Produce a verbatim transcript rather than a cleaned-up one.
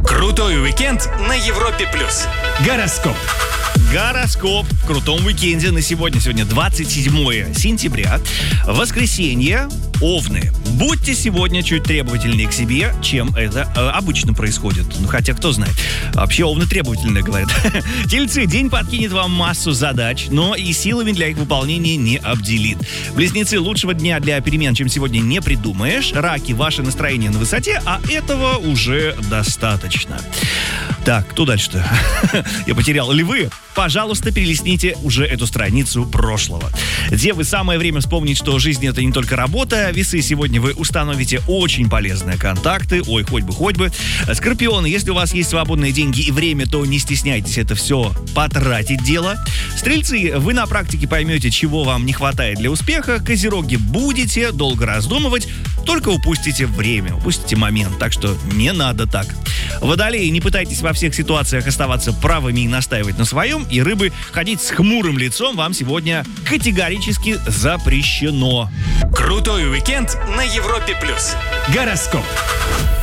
Крутой уикенд на Европе плюс. Гороскоп. Гороскоп в крутом уикенде на сегодня. Сегодня двадцать седьмое сентября. Воскресенье. Овны. Будьте сегодня чуть требовательнее к себе, чем это э, обычно происходит. Ну, хотя, кто знает. Вообще, овны требовательные, говорят. Тельцы. День подкинет вам массу задач, но и силами для их выполнения не обделит. Близнецы. Лучшего дня для перемен, чем сегодня, не придумаешь. Раки. Ваше настроение на высоте, а этого уже достаточно. Так, кто дальше-то? Я потерял. Львы. Пожалуйста, перелистните уже эту страницу прошлого. Девы, самое время вспомнить, что жизнь — это не только работа. Весы, сегодня вы установите очень полезные контакты. Ой, хоть бы, хоть бы. Скорпионы, если у вас есть свободные деньги и время, то не стесняйтесь это все потратить дело. Стрельцы, вы на практике поймете, чего вам не хватает для успеха. Козероги, будете долго раздумывать, только упустите время, упустите момент, так что не надо так. Водолеи, не пытайтесь во всех ситуациях оставаться правыми и настаивать на своем. И рыбы, ходить с хмурым лицом вам сегодня категорически запрещено. Крутой уикенд на Европе плюс. Гороскоп.